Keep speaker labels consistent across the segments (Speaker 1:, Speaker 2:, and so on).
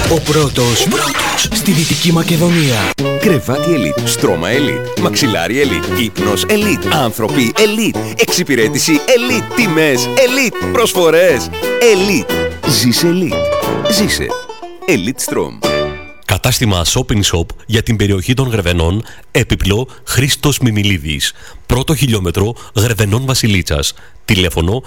Speaker 1: Ο πρώτος στη Δυτική Μακεδονία.
Speaker 2: Κρεβάτι Elite, στρώμα Elite, μαξιλάρι Elite, ύπνος Elite, άνθρωποι Elite, εξυπηρέτηση Elite, τιμές Elite, προσφορές Elite. Ζήσε Elite. Ζήσε Elite Strom.
Speaker 3: Κατάστημα Shopping Shop για την περιοχή των Γρεβενών, έπιπλο Χρήστος Μιμιλίδης. Πρώτο χιλιόμετρο Γρεβενών Βασιλίτσας. Τηλέφωνο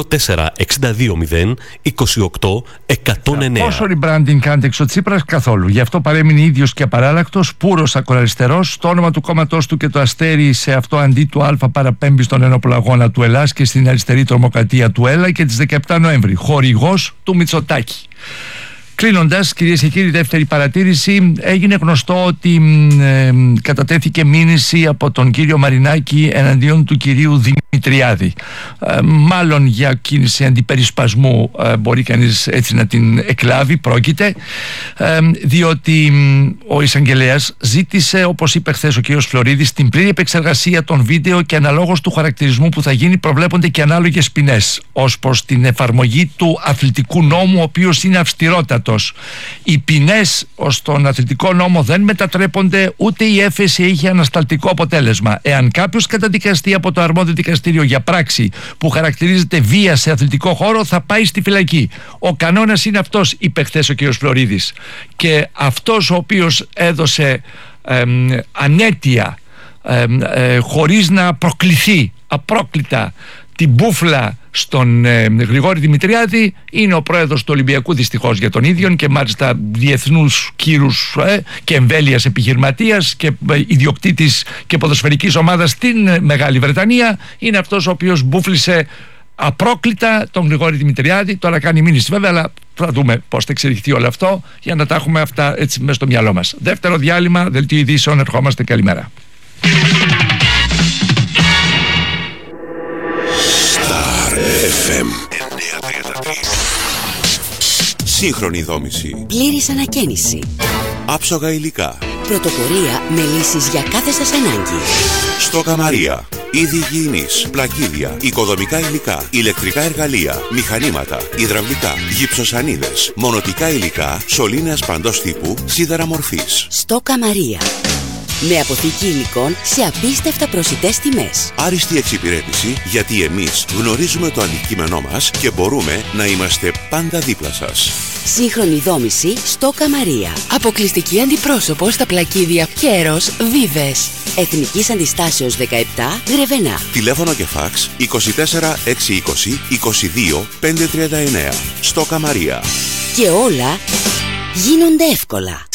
Speaker 3: 24620 28 109.
Speaker 4: Πόσο rebranding κάνετε εξ ο Τσίπρας? Καθόλου. Γι' αυτό παρέμεινε ίδιος και απαράλλακτος, πουρος ακροαριστερός. Το όνομα του κόμματός του και το αστέρι σε αυτό αντί του Α παραπέμπει στον ένοπλο αγώνα του Ελλάς και στην αριστερή τρομοκρατία του ΕΛΑ και τις 17 Νοέμβρη. Χορηγός του Μητσοτάκη. Κλείνοντας, κυρίες και κύριοι, δεύτερη παρατήρηση. Έγινε γνωστό ότι κατατέθηκε μήνυση από τον κύριο Μαρινάκη εναντίον του κυρίου Δημητριάδη. Μάλλον για κίνηση αντιπερισπασμού μπορεί κανείς έτσι να την εκλάβει, πρόκειται, διότι ο εισαγγελέας ζήτησε, όπως είπε χθες ο κύριος Φλωρίδης, την πλήρη επεξεργασία των βίντεο και αναλόγως του χαρακτηρισμού που θα γίνει προβλέπονται και ανάλογες ποινές ως προς την εφαρμογή του αθλητικού νόμου, ο οποίος είναι αυστηρότατος. Οι ποινές ως τον αθλητικό νόμο δεν μετατρέπονται, ούτε η έφεση έχει ανασταλτικό αποτέλεσμα. Εάν κάποιος καταδικαστεί από το αρμόδιο δικαστήριο για πράξη που χαρακτηρίζεται βία σε αθλητικό χώρο, θα πάει στη φυλακή. Ο κανόνας είναι αυτός, είπε χθες ο κ. Φλωρίδης. Και αυτός ο οποίος έδωσε ανέτεια, χωρίς να προκληθεί απρόκλητα την μπούφλα στον Γρηγόρη Δημητριάδη, είναι ο πρόεδρος του Ολυμπιακού, δυστυχώς για τον ίδιον, και μάλιστα διεθνούς κύρους και εμβέλειας επιχειρηματίας και ιδιοκτήτης και ποδοσφαιρικής ομάδας στην Μεγάλη Βρετανία. Είναι αυτός ο οποίος μπούφλησε απρόκλητα τον Γρηγόρη Δημητριάδη. Τώρα κάνει μήνυση βέβαια, αλλά θα δούμε πώς θα εξελιχθεί όλο αυτό για να τα έχουμε αυτά έτσι μέσα στο μυαλό μας. Δεύτερο διάλειμμα, δελτίο ειδήσεων, ερχόμαστε. Καλημέρα.
Speaker 5: FM 933. Σύγχρονη δόμηση.
Speaker 6: Πλήρης ανακαίνιση.
Speaker 5: Άψογα υλικά.
Speaker 6: Πρωτοπορία με λύσεις για κάθε σας ανάγκη.
Speaker 5: Στόκα Μαρία. Είδη υγιεινής, πλακίδια, οικοδομικά υλικά, ηλεκτρικά εργαλεία, μηχανήματα, υδραυλικά, γυψοσανίδες, μονοτικά υλικά, σωλήνες παντός τύπου, σίδερα μορφής.
Speaker 6: Στόκα Μαρία. Με αποθήκη υλικών σε απίστευτα προσιτές τιμές.
Speaker 5: Άριστη εξυπηρέτηση, γιατί εμείς γνωρίζουμε το αντικείμενό μας και μπορούμε να είμαστε πάντα δίπλα σας.
Speaker 6: Σύγχρονη δόμηση Στόκα Μαρία. Αποκλειστική αντιπρόσωπο στα πλακίδια Κέρος Βίβες. Εθνικής Αντιστάσεως 17, Γρεβενά.
Speaker 5: Τηλέφωνο και φάξ 24 620 22 539. Στόκα Μαρία.
Speaker 6: Και όλα γίνονται εύκολα.